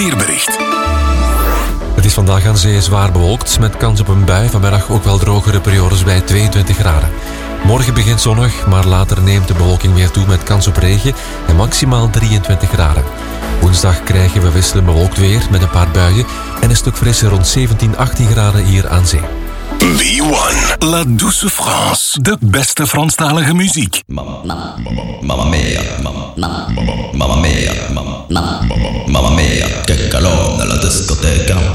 Weerbericht. Het is vandaag aan zee zwaar bewolkt, met kans op een bui. Vanmiddag ook wel drogere periodes bij 22 graden. Morgen begint zonnig, maar later neemt de bewolking weer toe met kans op regen en maximaal 23 graden. Woensdag krijgen we wisselend bewolkt weer met een paar buien en een stuk frisser rond 17, 18 graden hier aan zee. B1, La Douce France, de beste Franstalige muziek. Mamma mia, mamma mia, che calore nella discoteca.